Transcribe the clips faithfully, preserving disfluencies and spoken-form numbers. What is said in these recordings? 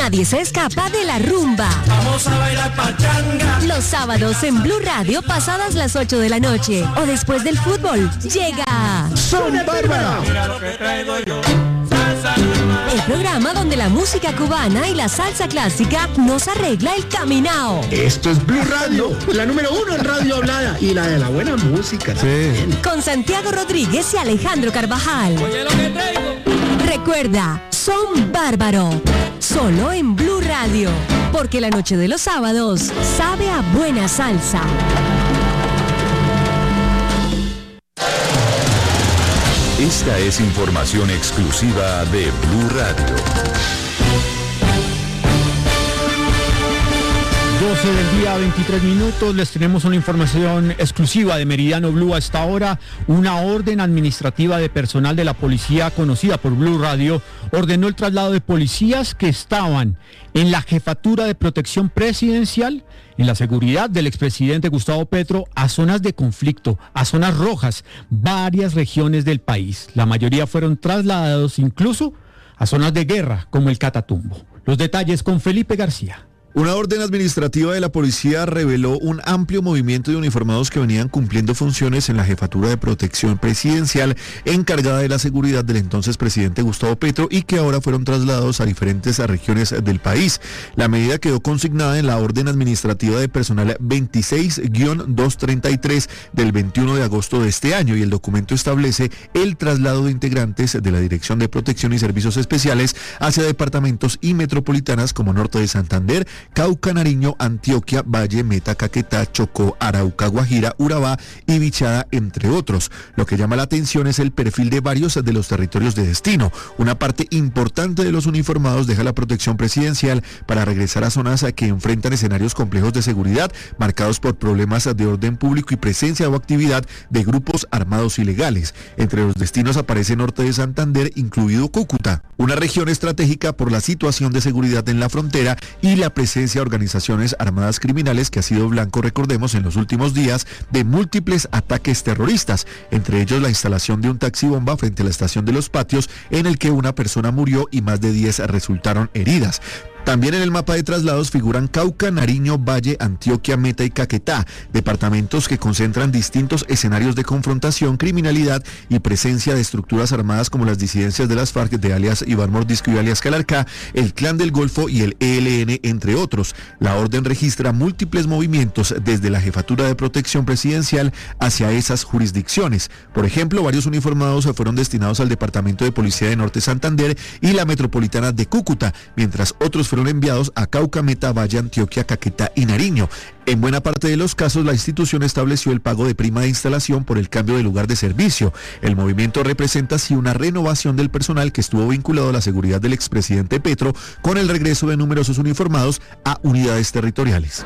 Nadie se escapa de la rumba. Vamos a bailar pachanga. Los sábados en Blue Radio pasadas las ocho de la noche o después del fútbol llega Son Bárbara. Mira lo que traigo yo. El programa donde la música cubana y la salsa clásica nos arregla el caminao. Esto es Blue Radio, la número uno en radio hablada y la de la buena música. Sí. Con Santiago Rodríguez y Alejandro Carvajal. Oye lo que traigo. Recuerda, Son Bárbaro. Solo en Blue Radio. Porque la noche de los sábados sabe a buena salsa. Esta es información exclusiva de Blue Radio. doce del día, veintitrés minutos, les tenemos una información exclusiva de Meridiano Blue a esta hora. Una orden administrativa de personal de la policía conocida por Blue Radio ordenó el traslado de policías que estaban en la jefatura de protección presidencial, en la seguridad del expresidente Gustavo Petro, a zonas de conflicto, a zonas rojas, varias regiones del país. La mayoría fueron trasladados incluso a zonas de guerra como el Catatumbo. Los detalles con Felipe García. Una orden administrativa de la policía reveló un amplio movimiento de uniformados que venían cumpliendo funciones en la jefatura de protección presidencial encargada de la seguridad del entonces presidente Gustavo Petro y que ahora fueron trasladados a diferentes regiones del país. La medida quedó consignada en la orden administrativa de personal veintiséis guion doscientos treinta y tres del veintiuno de agosto de este año y el documento establece el traslado de integrantes de la Dirección de Protección y Servicios Especiales hacia departamentos y metropolitanas como Norte de Santander, Cauca, Nariño, Antioquia, Valle, Meta, Caquetá, Chocó, Arauca, Guajira, Urabá y Bichada, entre otros. Lo que llama la atención es el perfil de varios de los territorios de destino. Una parte importante de los uniformados deja la protección presidencial para regresar a zonas que enfrentan escenarios complejos de seguridad marcados por problemas de orden público y presencia o actividad de grupos armados ilegales. Entre los destinos aparece Norte de Santander, incluido Cúcuta, una región estratégica por la situación de seguridad en la frontera y la presencia de organizaciones armadas criminales que ha sido blanco, recordemos, en los últimos días de múltiples ataques terroristas, entre ellos la instalación de un taxi bomba frente a la estación de Los Patios en el que una persona murió y más de diez resultaron heridas. También en el mapa de traslados figuran Cauca, Nariño, Valle, Antioquia, Meta y Caquetá, departamentos que concentran distintos escenarios de confrontación, criminalidad y presencia de estructuras armadas como las disidencias de las FARC, de alias Iván Mordisco y alias Calarcá, el Clan del Golfo y el E L N, entre otros. La orden registra múltiples movimientos desde la Jefatura de Protección Presidencial hacia esas jurisdicciones. Por ejemplo, varios uniformados fueron destinados al Departamento de Policía de Norte Santander y la Metropolitana de Cúcuta, mientras otros fueron enviados a Cauca, Meta, Valle, Antioquia, Caquetá y Nariño. En buena parte de los casos, la institución estableció el pago de prima de instalación por el cambio de lugar de servicio. El movimiento representa así una renovación del personal que estuvo vinculado a la seguridad del expresidente Petro con el regreso de numerosos uniformados a unidades territoriales.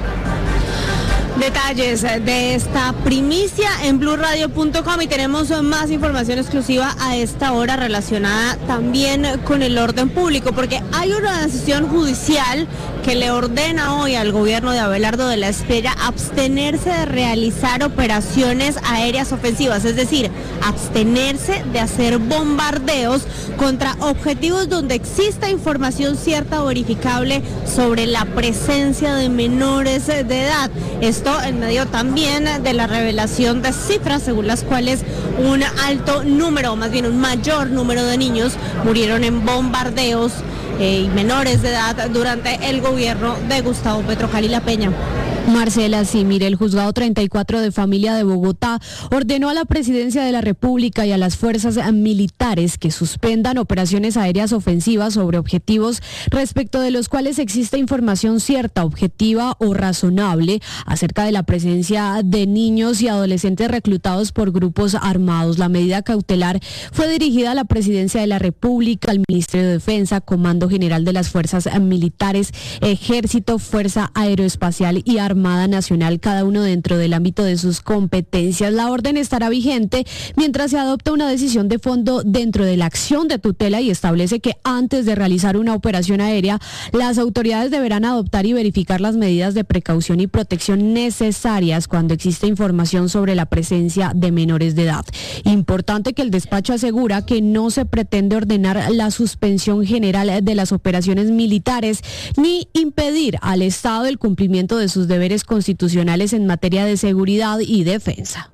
Detalles de esta primicia en blue radio punto com y tenemos más información exclusiva a esta hora relacionada también con el orden público, porque hay una decisión judicial que le ordena hoy al gobierno de Abelardo de la Espriella abstenerse de realizar operaciones aéreas ofensivas, es decir, abstenerse de hacer bombardeos contra objetivos donde exista información cierta o verificable sobre la presencia de menores de edad. Esto en medio también de la revelación de cifras según las cuales un alto número, o más bien un mayor número de niños murieron en bombardeos eh, y menores de edad durante el gobierno de Gustavo Petro. Jalila Peña. Marcela, sí, mire, el juzgado treinta y cuatro de familia de Bogotá ordenó a la Presidencia de la República y a las fuerzas militares que suspendan operaciones aéreas ofensivas sobre objetivos respecto de los cuales existe información cierta, objetiva o razonable acerca de la presencia de niños y adolescentes reclutados por grupos armados. La medida cautelar fue dirigida a la Presidencia de la República, al Ministerio de Defensa, Comando General de las Fuerzas Militares, Ejército, Fuerza Aeroespacial y Armada Armada Nacional, cada uno dentro del ámbito de sus competencias. La orden estará vigente mientras se adopta una decisión de fondo dentro de la acción de tutela y establece que antes de realizar una operación aérea, las autoridades deberán adoptar y verificar las medidas de precaución y protección necesarias cuando existe información sobre la presencia de menores de edad. Importante que el despacho asegura que no se pretende ordenar la suspensión general de las operaciones militares ni impedir al Estado el cumplimiento de sus deberes constitucionales en materia de seguridad y defensa.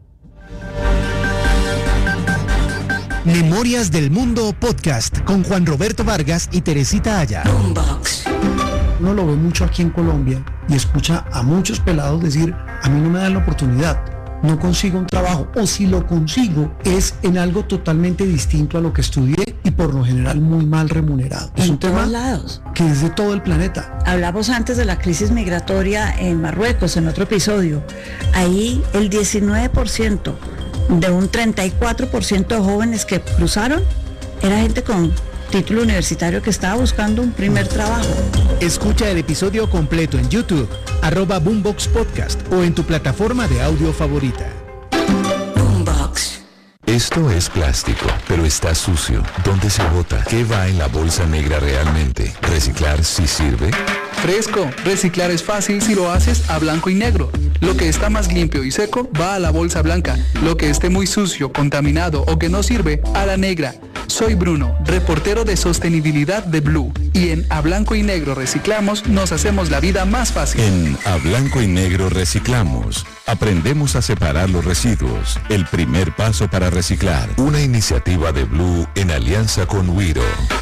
Memorias del Mundo Podcast con Juan Roberto Vargas y Teresita Aya. Uno lo ve mucho aquí en Colombia y escucha a muchos pelados decir, a mí no me dan la oportunidad, no consigo un trabajo, o si lo consigo es en algo totalmente distinto a lo que estudié y por lo general muy mal remunerado. Es un tema lados. que es de todo el planeta. Hablamos antes de la crisis migratoria en Marruecos, en otro episodio. Ahí el diecinueve por ciento de un treinta y cuatro por ciento de jóvenes que cruzaron era gente con título universitario que estaba buscando un primer trabajo. Escucha el episodio completo en YouTube, arroba Boombox Podcast o en tu plataforma de audio favorita. Boombox. Esto es plástico, pero está sucio. ¿Dónde se bota? ¿Qué va en la bolsa negra realmente? ¿Reciclar sí sirve? Fresco, reciclar es fácil si lo haces a blanco y negro. Lo que está más limpio y seco va a la bolsa blanca. Lo que esté muy sucio, contaminado o que no sirve, a la negra. Soy Bruno, reportero de sostenibilidad de Blue. Y en A Blanco y Negro Reciclamos nos hacemos la vida más fácil. En A Blanco y Negro Reciclamos aprendemos a separar los residuos. El primer paso para reciclar. Una iniciativa de Blue en alianza con Wiro.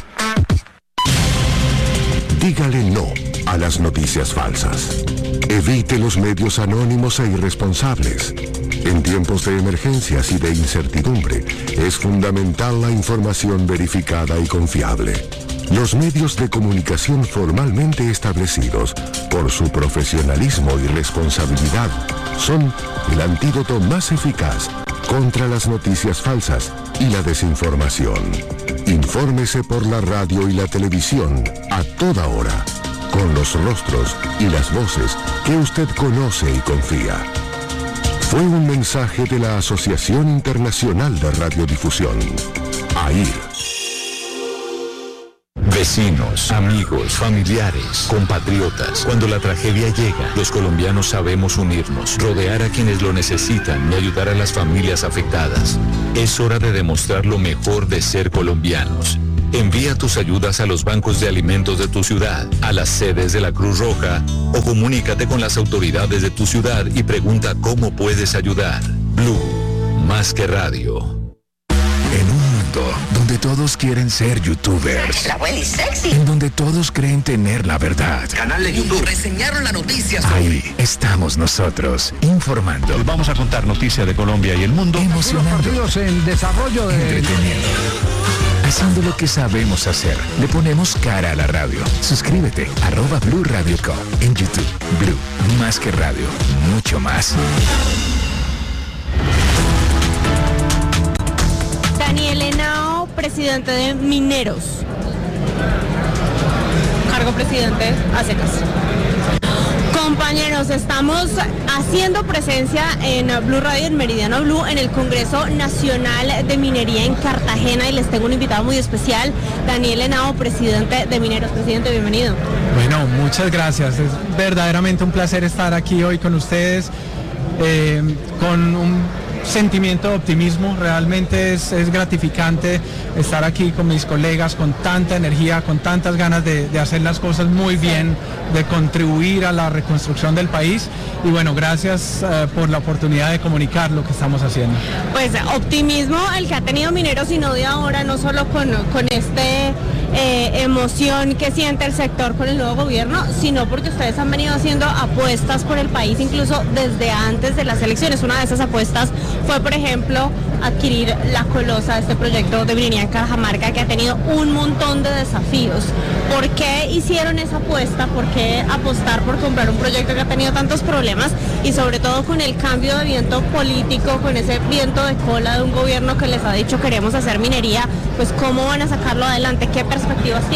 Dígale no a las noticias falsas. Evite los medios anónimos e irresponsables. En tiempos de emergencias y de incertidumbre, es fundamental la información verificada y confiable. Los medios de comunicación formalmente establecidos, por su profesionalismo y responsabilidad, son el antídoto más eficaz contra las noticias falsas y la desinformación. Infórmese por la radio y la televisión a toda hora, con los rostros y las voces que usted conoce y confía. Fue un mensaje de la Asociación Internacional de Radiodifusión, A I R. Vecinos, amigos, familiares, compatriotas. Cuando la tragedia llega, los colombianos sabemos unirnos, rodear a quienes lo necesitan y ayudar a las familias afectadas. Es hora de demostrar lo mejor de ser colombianos. Envía tus ayudas a los bancos de alimentos de tu ciudad, a las sedes de la Cruz Roja o comunícate con las autoridades de tu ciudad y pregunta cómo puedes ayudar. Blue, más que radio. En un mundo donde todos quieren ser youtubers, la abuela y sexy, en donde todos creen tener la verdad, canal de YouTube, reseñaron la noticia sobre... Ahí estamos nosotros, informando. Les vamos a contar noticias de Colombia y el mundo, emocionando, partidos en desarrollo de... entreteniendo, haciendo lo que sabemos hacer. Le ponemos cara a la radio. Suscríbete, arroba Blue Radio Co. En YouTube. Blue, más que radio, mucho más. Daniel Henao, presidente de Mineros. Cargo presidente a secas. Compañeros, estamos haciendo presencia en Blue Radio, en Meridiano Blue, en el Congreso Nacional de Minería en Cartagena, y les tengo un invitado muy especial, Daniel Henao, presidente de Mineros. Presidente, bienvenido. Bueno, muchas gracias. Es verdaderamente un placer estar aquí hoy con ustedes, eh, con un sentimiento de optimismo. Realmente es, es gratificante estar aquí con mis colegas con tanta energía, con tantas ganas de, de hacer las cosas muy bien, de contribuir a la reconstrucción del país, y bueno, gracias uh, por la oportunidad de comunicar lo que estamos haciendo. Pues optimismo el que ha tenido Mineros, y no de ahora, no solo con, con este eh, emoción que siente el sector con el nuevo gobierno, sino porque ustedes han venido haciendo apuestas por el país incluso desde antes de las elecciones. Una de esas apuestas fue, por ejemplo, adquirir La Colosa, este proyecto de minería en Cajamarca, que ha tenido un montón de desafíos. ¿Por qué hicieron esa apuesta? ¿Por qué apostar por comprar un proyecto que ha tenido tantos problemas? Y sobre todo con el cambio de viento político, con ese viento de cola de un gobierno que les ha dicho queremos hacer minería, pues ¿cómo van a sacarlo adelante? ¿Qué perspectivas tienen?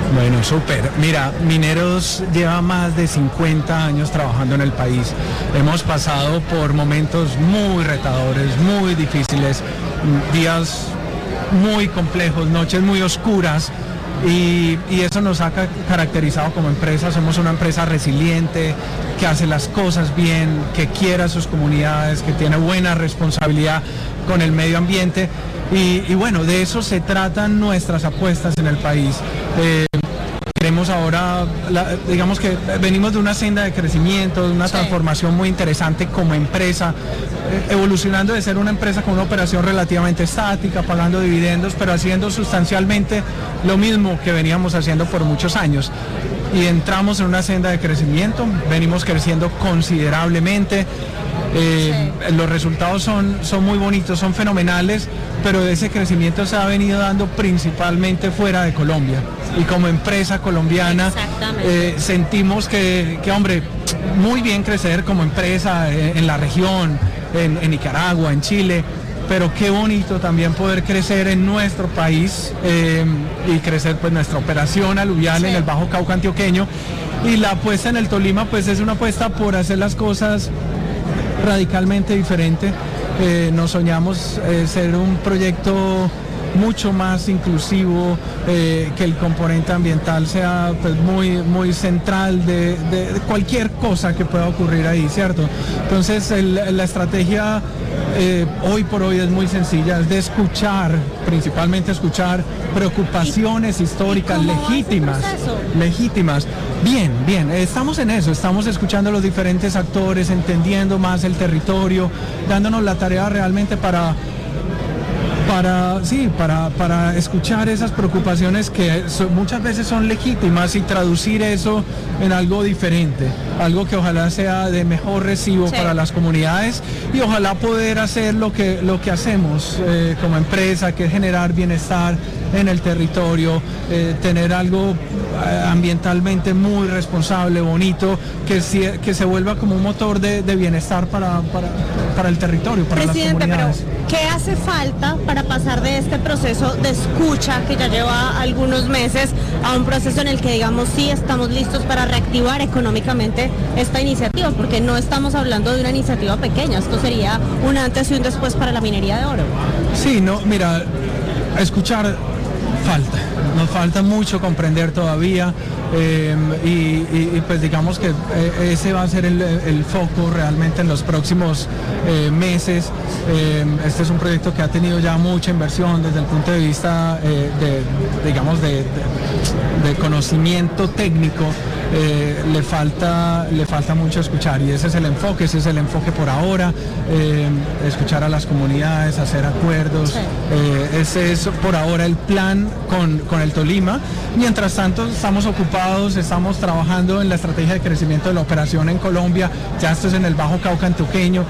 Bueno, súper. Mira, Mineros lleva más de cincuenta años trabajando en el país. Hemos pasado por momentos muy retadores, muy difíciles, días muy complejos, noches muy oscuras. Y, y eso nos ha ca- caracterizado como empresa. Somos una empresa resiliente, que hace las cosas bien, que quiere a sus comunidades, que tiene buena responsabilidad con el medio ambiente. Y, y bueno, de eso se tratan nuestras apuestas en el país. Eh, Queremos ahora, la, digamos que venimos de una senda de crecimiento, de una sí. transformación muy interesante como empresa, eh, evolucionando de ser una empresa con una operación relativamente estática, pagando dividendos, pero haciendo sustancialmente lo mismo que veníamos haciendo por muchos años. Y entramos en una senda de crecimiento, venimos creciendo considerablemente. Eh, sí. Los resultados son, son muy bonitos, son fenomenales, pero ese crecimiento se ha venido dando principalmente fuera de Colombia. Y como empresa colombiana eh, sentimos que, que, hombre, muy bien crecer como empresa en, en la región, en, en Nicaragua, en Chile, pero qué bonito también poder crecer en nuestro país eh, y crecer pues nuestra operación aluvial sí. en el Bajo Cauca antioqueño. Y la apuesta en el Tolima pues es una apuesta por hacer las cosas radicalmente diferente. Eh, nos soñamos eh, ser un proyecto mucho más inclusivo, eh, que el componente ambiental sea pues, muy, muy central de, de, de cualquier cosa que pueda ocurrir ahí, ¿cierto? Entonces el, la estrategia eh, hoy por hoy es muy sencilla, es de escuchar, principalmente escuchar preocupaciones históricas legítimas, legítimas. Bien, bien, estamos en eso, estamos escuchando a los diferentes actores, entendiendo más el territorio, dándonos la tarea realmente para para sí, para, para escuchar esas preocupaciones que so, muchas veces son legítimas y traducir eso en algo diferente, algo que ojalá sea de mejor recibo sí. para las comunidades y ojalá poder hacer lo que, lo que hacemos eh, como empresa, que es generar bienestar en el territorio, eh, tener algo eh, ambientalmente muy responsable, bonito, que, si, que se vuelva como un motor de, de bienestar para, para, para el territorio, para Presidente, las comunidades. Pero ¿qué hace falta para pasar de este proceso de escucha que ya lleva algunos meses a un proceso en el que digamos sí estamos listos para reactivar económicamente esta iniciativa? Porque no estamos hablando de una iniciativa pequeña, esto sería un antes y un después para la minería de oro. Sí, no, mira, escuchar falta, nos falta mucho comprender todavía eh, y, y, y pues digamos que eh, ese va a ser el, el foco realmente en los próximos eh, meses. Eh, este es un proyecto que ha tenido ya mucha inversión desde el punto de vista eh, de, digamos, de, de, de conocimiento técnico. Eh, le falta le falta mucho escuchar y ese es el enfoque, ese es el enfoque por ahora, eh, escuchar a las comunidades, hacer acuerdos, sí. eh, ese es por ahora el plan con, con el Tolima. Mientras tanto estamos ocupados, estamos trabajando en la estrategia de crecimiento de la operación en Colombia, ya esto es en el Bajo Cauca antioqueño,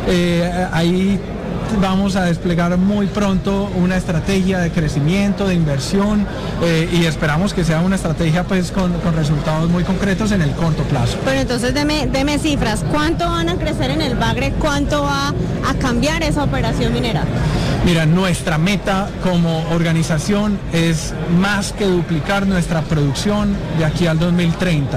eh, ahí vamos a desplegar muy pronto una estrategia de crecimiento, de inversión eh, y esperamos que sea una estrategia pues con, con resultados muy concretos en el corto plazo. Pero entonces deme, deme cifras, ¿cuánto van a crecer en el Bagre? ¿Cuánto va a cambiar esa operación minera? Mira, nuestra meta como organización es más que duplicar nuestra producción de aquí al dos mil treinta.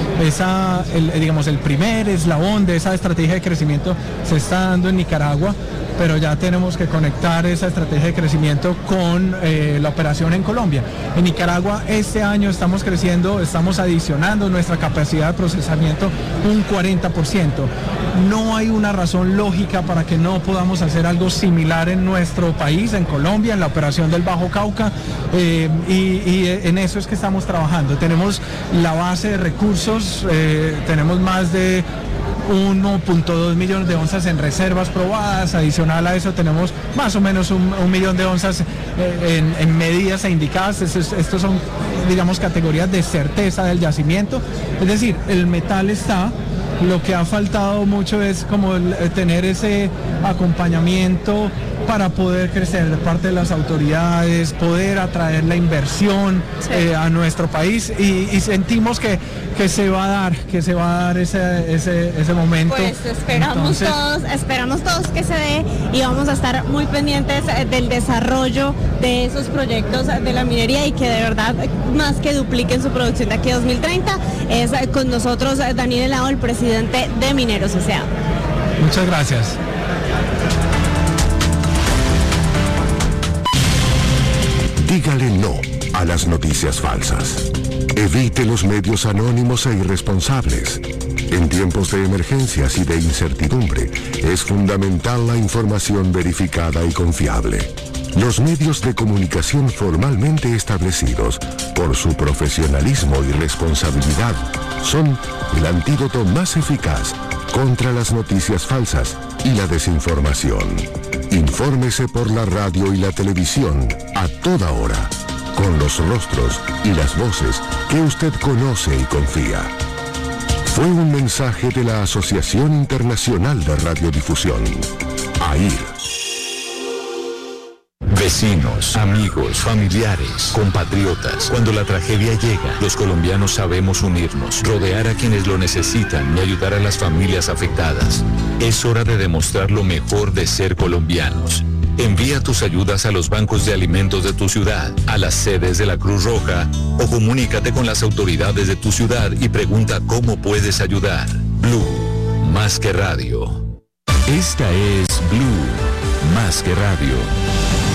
Esa, el, digamos, el primer eslabón de esa estrategia de crecimiento se está dando en Nicaragua, pero ya tenemos que conectar esa estrategia de crecimiento con eh, la operación en Colombia. En Nicaragua este año estamos creciendo, estamos adicionando nuestra capacidad de procesamiento un cuarenta por ciento. No hay una razón lógica para que no podamos hacer algo similar en nuestro país, en Colombia, en la operación del Bajo Cauca, eh, y, y en eso es que estamos trabajando. Tenemos la base de recursos, eh, tenemos más de uno punto dos millones de onzas en reservas probadas, adicional a eso tenemos más o menos un, un millón de onzas eh, en, en medidas e indicadas. Estos, estos son, digamos, categorías de certeza del yacimiento, es decir, el metal está, lo que ha faltado mucho es como el, el tener ese acompañamiento para poder crecer de parte de las autoridades, poder atraer la inversión sí. eh, a nuestro país y, y sentimos que, que se va a dar, que se va a dar ese, ese, ese momento. Pues esperamos Entonces, todos, esperamos todos que se dé y vamos a estar muy pendientes del desarrollo de esos proyectos de la minería y que de verdad más que dupliquen su producción de aquí a dos mil treinta. Es con nosotros Daniel Henao, el presidente de Mineros S A Muchas gracias. Dígale no a las noticias falsas. Evite los medios anónimos e irresponsables. En tiempos de emergencias y de incertidumbre, es fundamental la información verificada y confiable. Los medios de comunicación formalmente establecidos, por su profesionalismo y responsabilidad, son el antídoto más eficaz contra las noticias falsas y la desinformación. Infórmese por la radio y la televisión a toda hora, con los rostros y las voces que usted conoce y confía. Fue un mensaje de la Asociación Internacional de Radiodifusión, A I R. Vecinos, amigos, familiares, compatriotas. Cuando la tragedia llega, los colombianos sabemos unirnos, rodear a quienes lo necesitan y ayudar a las familias afectadas. Es hora de demostrar lo mejor de ser colombianos. Envía tus ayudas a los bancos de alimentos de tu ciudad, a las sedes de la Cruz Roja o comunícate con las autoridades de tu ciudad y pregunta cómo puedes ayudar. Blue, más que radio. Esta es Blue, más que radio.